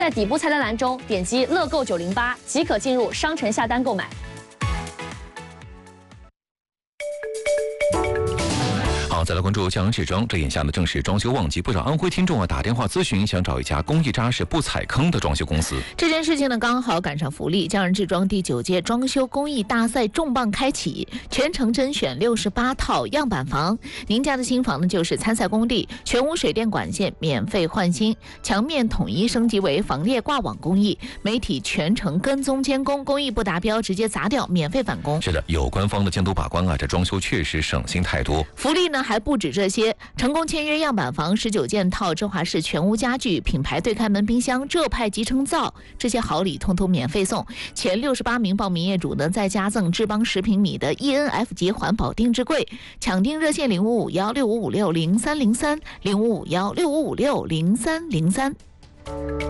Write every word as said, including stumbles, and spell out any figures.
在底部菜单栏中点击乐购九零八即可进入商城下单购买。 好，再来关注江阳市装，这眼下呢正是装修旺季，不少安徽听众啊打电话咨询，想找一家工艺扎实、不踩坑的装修公司。 这件事情呢刚好赶上福利，江阳志装第九届装修工艺大赛重磅开启，全程甄选六十八套样板房。您家的新房呢就是参赛工地，全屋水电管线免费换新，墙面统一升级为防裂挂网工艺，媒体全程跟踪监工，工艺不达标直接砸掉，免费返工。 是的，有官方的监督把关啊，这装修确实省心太多。 福利呢还不止这些，成功签约样板房十九件套芝华士全屋家具、品牌对开门冰箱、浙派集成灶，这些好礼通通免费送。前六十八名报名业主呢，再加赠智邦十平米的 E N F 级环保定制柜。抢订热线零五五幺六五五六零三零三零五五幺六五五六零三零三。